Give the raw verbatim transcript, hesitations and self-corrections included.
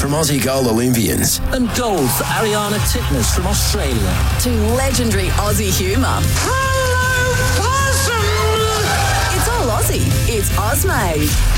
from Aussie goal Olympians. And gold for Ariana Titmus from Australia. To legendary Aussie humour. Hello, possum! It's all Aussie. It's Ozmade.